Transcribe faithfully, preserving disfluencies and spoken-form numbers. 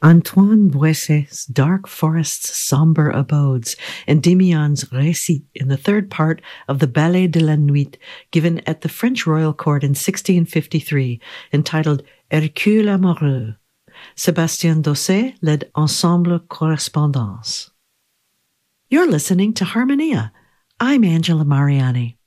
Antoine Boisset's dark forests, sombre abodes, Endymion's récit in the third part of the Ballet de la Nuit, given at the French royal court in sixteen fifty-three, entitled Hercule Amoureux. Sébastien Dosset led Ensemble Correspondance. You're listening to Harmonia. I'm Angela Mariani.